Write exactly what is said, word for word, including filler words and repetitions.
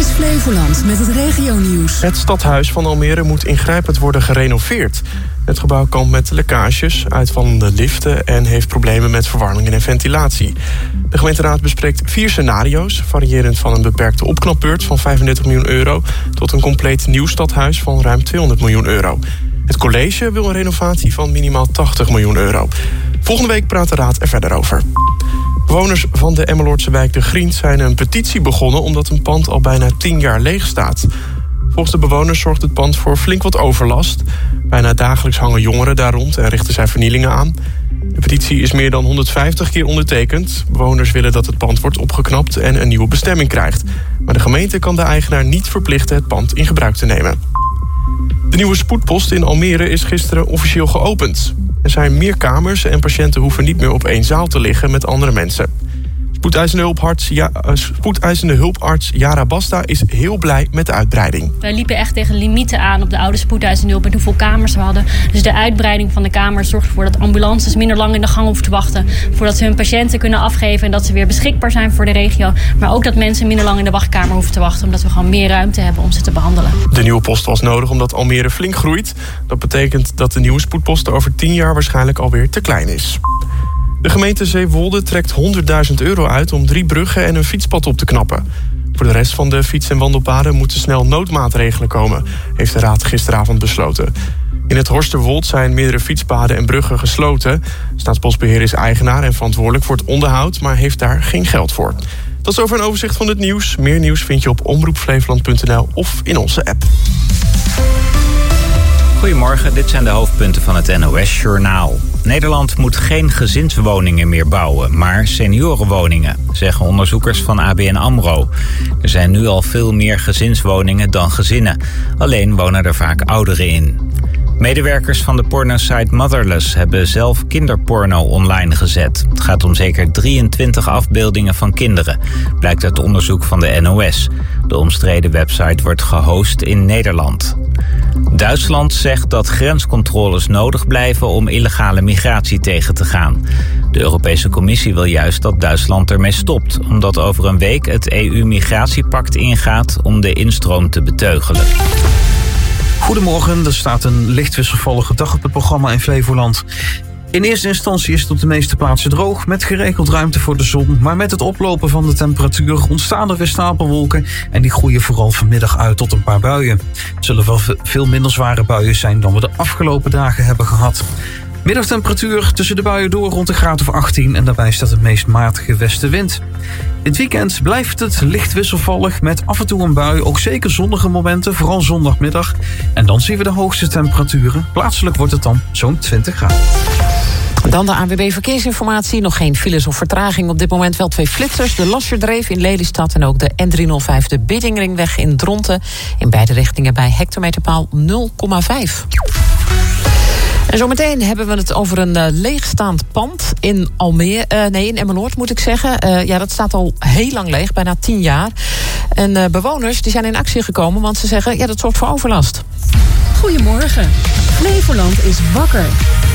is Flevoland met het regionieuws. Het stadhuis van Almere moet ingrijpend worden gerenoveerd. Het gebouw kampt met lekkages, uitvallende liften en heeft problemen met verwarming en ventilatie. De gemeenteraad bespreekt vier scenario's, variërend van een beperkte opknapbeurt van vijfendertig miljoen euro tot een compleet nieuw stadhuis van ruim tweehonderd miljoen euro. Het college wil een renovatie van minimaal tachtig miljoen euro. Volgende week praat de raad er verder over. Bewoners van de Emmeloordse wijk De Griend zijn een petitie begonnen omdat een pand al bijna tien jaar leeg staat. Volgens de bewoners zorgt het pand voor flink wat overlast. Bijna dagelijks hangen jongeren daar rond en richten zij vernielingen aan. De petitie is meer dan honderdvijftig keer ondertekend. Bewoners willen dat het pand wordt opgeknapt en een nieuwe bestemming krijgt. Maar de gemeente kan de eigenaar niet verplichten het pand in gebruik te nemen. De nieuwe spoedpost in Almere is gisteren officieel geopend. Er zijn meer kamers en patiënten hoeven niet meer op één zaal te liggen met andere mensen. Spoedeisende hulparts, ja, spoedeisende hulparts Yara Basta is heel blij met de uitbreiding. We liepen echt tegen limieten aan op de oude spoedeisende hulp met hoeveel kamers we hadden. Dus de uitbreiding van de kamers zorgt ervoor dat ambulances minder lang in de gang hoeven te wachten. Voordat ze hun patiënten kunnen afgeven en dat ze weer beschikbaar zijn voor de regio. Maar ook dat mensen minder lang in de wachtkamer hoeven te wachten, omdat we gewoon meer ruimte hebben om ze te behandelen. De nieuwe post was nodig omdat Almere flink groeit. Dat betekent dat de nieuwe spoedpost over tien jaar waarschijnlijk alweer te klein is. De gemeente Zeewolde trekt honderdduizend euro uit om drie bruggen en een fietspad op te knappen. Voor de rest van de fiets- en wandelpaden moeten snel noodmaatregelen komen, heeft de raad gisteravond besloten. In het Horsterwold zijn meerdere fietspaden en bruggen gesloten. Staatsbosbeheer is eigenaar en verantwoordelijk voor het onderhoud, maar heeft daar geen geld voor. Dat is over een overzicht van het nieuws. Meer nieuws vind je op omroep flevoland punt n l of in onze app. Goedemorgen, dit zijn de hoofdpunten van het N O S-journaal. Nederland moet geen gezinswoningen meer bouwen, maar seniorenwoningen, zeggen onderzoekers van A B N AMRO. Er zijn nu al veel meer gezinswoningen dan gezinnen. Alleen wonen er vaak ouderen in. Medewerkers van de pornosite Motherless hebben zelf kinderporno online gezet. Het gaat om zeker drieëntwintig afbeeldingen van kinderen, blijkt uit onderzoek van de N O S. De omstreden website wordt gehost in Nederland. Duitsland zegt dat grenscontroles nodig blijven om illegale migratie tegen te gaan. De Europese Commissie wil juist dat Duitsland ermee stopt, omdat over een week het E U-migratiepact ingaat om de instroom te beteugelen. Goedemorgen, er staat een licht wisselvallige dag op het programma in Flevoland. In eerste instantie is het op de meeste plaatsen droog, met geregeld ruimte voor de zon. Maar met het oplopen van de temperatuur ontstaan er weer stapelwolken en die groeien vooral vanmiddag uit tot een paar buien. Het zullen wel veel minder zware buien zijn dan we de afgelopen dagen hebben gehad. Middagtemperatuur tussen de buien door rond een graad of achttien en daarbij staat de meest matige westenwind. Dit weekend blijft het licht wisselvallig met af en toe een bui, ook zeker zonnige momenten, vooral zondagmiddag. En dan zien we de hoogste temperaturen. Plaatselijk wordt het dan zo'n twintig graden. Dan de A N W B Verkeersinformatie. Nog geen files of vertraging. Op dit moment wel twee flitsers. De Lasserdreef in Lelystad en ook de N driehonderdvijf, de Biddingringweg in Dronten. In beide richtingen bij hectometerpaal nul komma vijf. En zometeen hebben we het over een uh, leegstaand pand in Almere. Uh, nee, in Emmeloord moet ik zeggen. Uh, ja, dat staat al heel lang leeg, bijna tien jaar. En uh, bewoners die zijn in actie gekomen, want ze zeggen, ja, dat zorgt voor overlast. Goedemorgen. Flevoland is wakker.